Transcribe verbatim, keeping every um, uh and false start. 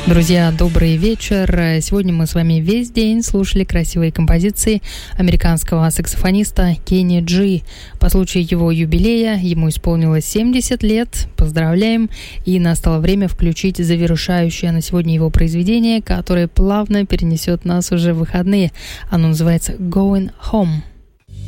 Друзья, добрый вечер. Сегодня мы с вами весь день слушали красивые композиции американского саксофониста Кенни Джи. По случаю его юбилея ему исполнилось семьдесят лет. Поздравляем. И настало время включить завершающее на сегодня его произведение, которое плавно перенесет нас уже в выходные. Оно называется «Going Home».